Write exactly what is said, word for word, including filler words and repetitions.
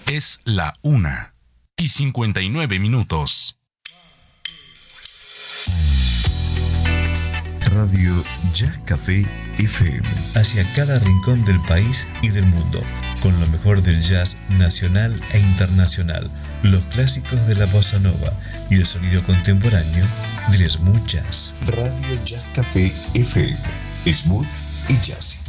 Es la una y cincuenta y nueve minutos. Radio Jazz Café F M. Hacia cada rincón del país y del mundo, con lo mejor del jazz nacional e internacional, los clásicos de la bossa nova y el sonido contemporáneo del smooth jazz. Radio Jazz Café F M. Smooth y jazz.